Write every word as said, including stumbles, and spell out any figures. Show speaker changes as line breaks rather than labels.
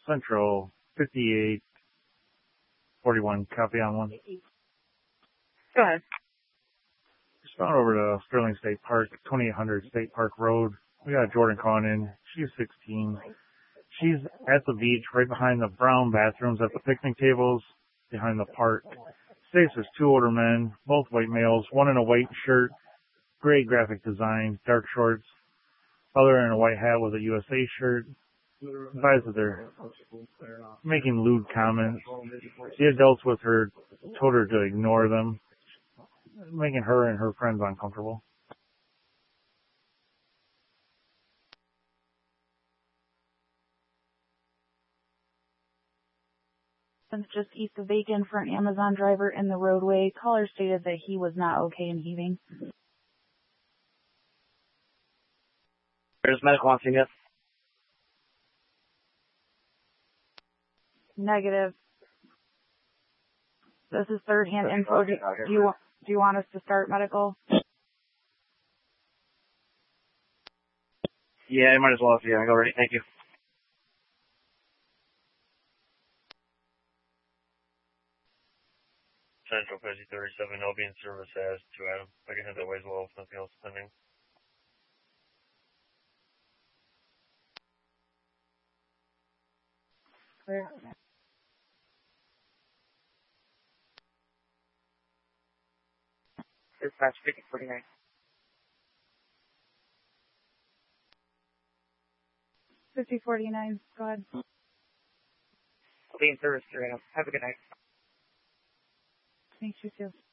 Central, fifty-eight forty-one, copy on one.
Go ahead.
Just found over to Sterling State Park, twenty-eight hundred State Park Road. We got Jordan calling in. She's sixteen. She's at the beach right behind the brown bathrooms at the picnic tables behind the park. States there's two older men, both white males, one in a white shirt, gray graphic design, dark shorts, other in a white hat with a U S A shirt. Advised that they're making lewd comments. The adults with her told her to ignore them, making her and her friends uncomfortable.
Just east of Bacon for an Amazon driver in the roadway. Caller stated that he was not okay in heaving.
There's medical on scene yet?
Negative. This is third-hand info. Do you, do you want us to start medical?
Yeah, you might as well if you haven't already. Thank you.
Central Pezzy thirty-seven, I'll be in service as to Adam. I can head that way as well if nothing else is pending.
Clear.
Dispatch fifty forty-nine.
fifty forty-nine, go ahead.
I'll be in service through Adam. Have a good night.
Thanks, you too.